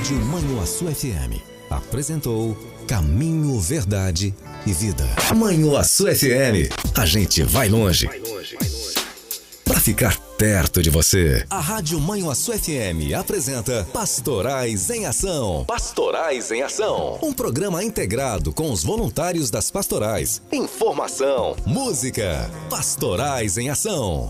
Rádio Manhuaçu FM apresentou Caminho, Verdade e Vida. Manhuaçu FM, a gente vai longe para ficar perto de você. A Rádio Manhuaçu FM apresenta Pastorais em Ação. Pastorais em Ação. Um programa integrado com os voluntários das pastorais. Informação, música. Pastorais em Ação.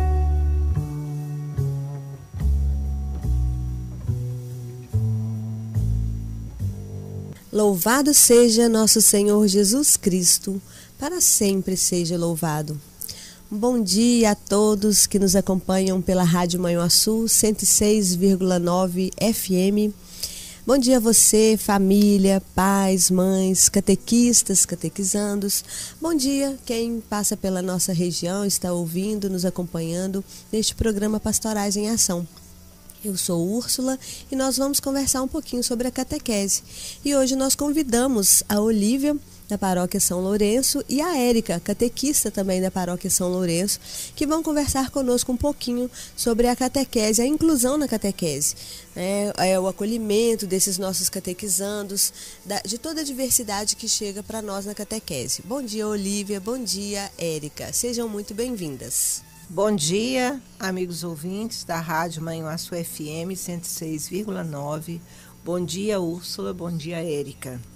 Louvado seja nosso Senhor Jesus Cristo, para sempre seja louvado. Bom dia a todos que nos acompanham pela Rádio Manhuaçu 106,9 FM. Bom dia a você, família, pais, mães, catequistas, catequizandos. Bom dia quem passa pela nossa região, está ouvindo, nos acompanhando neste programa Pastorais em Ação. Eu sou Úrsula e nós vamos conversar um pouquinho sobre a catequese. E hoje nós convidamos a Olívia, da Paróquia São Lourenço, e a Érica, catequista também da Paróquia São Lourenço, que vão conversar conosco um pouquinho sobre a catequese, a inclusão na catequese, o acolhimento desses nossos catequizandos, de toda a diversidade que chega para nós na catequese. Bom dia, Olívia, bom dia, Érica. Sejam muito bem-vindas. Bom dia, amigos ouvintes da Rádio Manhuaçu FM 106,9. Bom dia, Úrsula. Bom dia, Érica.